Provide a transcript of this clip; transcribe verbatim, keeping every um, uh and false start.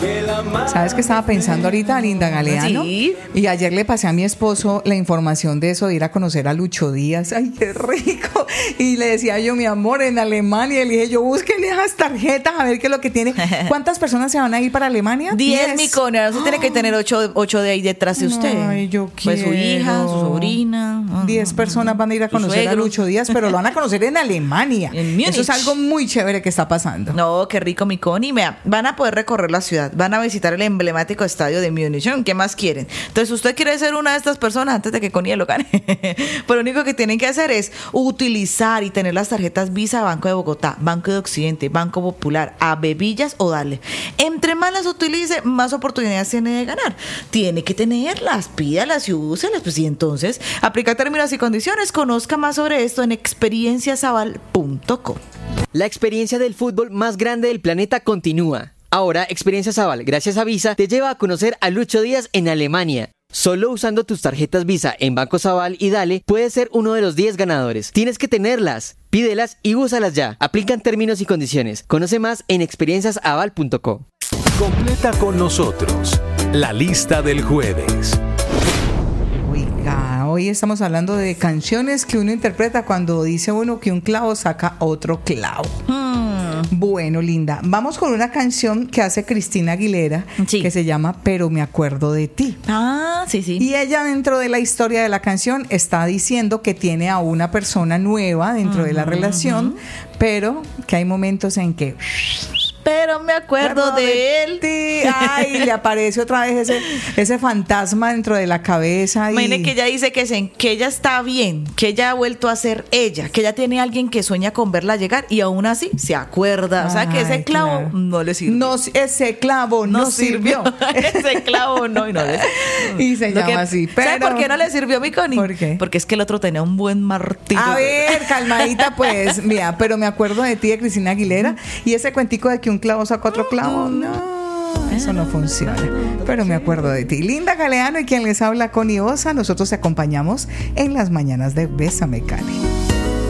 ¿Sabes qué estaba pensando ahorita, Linda Galeano? Sí. Y ayer le pasé a mi esposo la información de eso, de ir a conocer a Lucho Díaz. ¡Ay, qué rico! Y le decía yo, mi amor, en Alemania. Y le dije yo, busquen esas tarjetas a ver qué es lo que tiene. ¿Cuántas personas se van a ir para Alemania? Diez, mi Connie. Ahora usted tiene que tener ocho, ocho de ahí detrás de usted. Ay, yo Pues su hija, su quiero. sobrina. Diez personas van a ir a Su conocer a suegro. Lucho Díaz, pero lo van a conocer en Alemania. En Múnich. Eso es algo muy chévere que está pasando. No, qué rico, mi Connie. Vea, van a poder recorrer la ciudad, van a visitar el emblemático estadio de Múnich. ¿Qué más quieren? Entonces, usted quiere ser una de estas personas antes de que Connie lo gane. Pero lo único que tienen que hacer es utilizar y tener las tarjetas Visa Banco de Bogotá, Banco de Occidente, Banco Popular, Avevillas o Dale. Entre más las utilice, más oportunidades tiene de ganar. Tiene que tenerlas, pídalas y úselas. Pues, y entonces, aplica términos y condiciones. Conozca más sobre esto en experienciasaval punto com. La experiencia del fútbol más grande del planeta continúa. Ahora, Experiencia Saval, gracias a Visa, te lleva a conocer a Lucho Díaz en Alemania. Solo usando tus tarjetas Visa en Banco Saval y Dale, puedes ser uno de los diez ganadores. Tienes que tenerlas, pídelas y úsalas ya. Aplican términos y condiciones. Conoce más en experienciasaval punto com. Completa con nosotros la lista del jueves. Oiga, hoy estamos hablando de canciones que uno interpreta cuando dice uno que un clavo saca otro clavo. Hmm. Bueno, Linda, vamos con una canción que hace Cristina Aguilera, Sí. que se llama Pero me acuerdo de ti. Ah, sí, sí. Y ella, dentro de la historia de la canción, está diciendo que tiene a una persona nueva dentro de la relación, pero que hay momentos en que Pero me acuerdo de él. ti. Ay, le aparece otra vez ese, ese fantasma dentro de la cabeza. Y... Imagine que ella dice que, se, que ella está bien, que ella ha vuelto a ser ella, que ella tiene a alguien que sueña con verla llegar y aún así se acuerda. O sea que ese Ay, clavo claro. no le sirvió. No, ese clavo no, sirvió. Ese clavo no, y no le Y se Lo llama que- así. ¿Sabe Pero... por qué no le sirvió, mi Connie? ¿Por qué? Porque es que el otro tenía un buen martillo. A ver, calmadita pues, mira, pero me acuerdo de ti, de Cristina Aguilera, y ese cuentico de que un clavo saca otro clavo, no, eso no funciona, pero me acuerdo de ti. Linda Galeano y quien les habla, Connie Osa, nosotros te acompañamos en las mañanas de Bésame, Cali.